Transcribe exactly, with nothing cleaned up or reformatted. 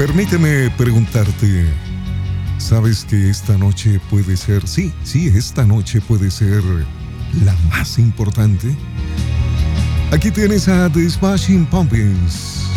Permíteme preguntarte, ¿sabes que esta noche puede ser, sí, sí, esta noche puede ser la más importante? Aquí tienes a The Smashing Pumpkins.